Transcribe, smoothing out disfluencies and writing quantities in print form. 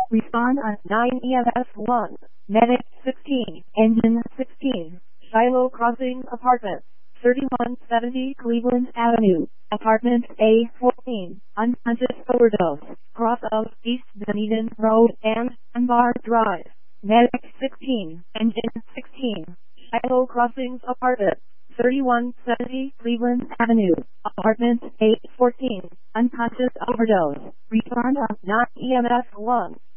Respond on 9 EMS 1. Medic 16. Engine 16. Shiloh Crossing Apartment. 3170 Cleveland Avenue. Apartment A14. Unconscious overdose. Cross of East Dunedin Road and Dunbar Drive. Medic 16. Engine 16. Shiloh Crossings Apartment. 3170 Cleveland Avenue. Apartment A14. Unconscious overdose. Respond on 9 EMS 1.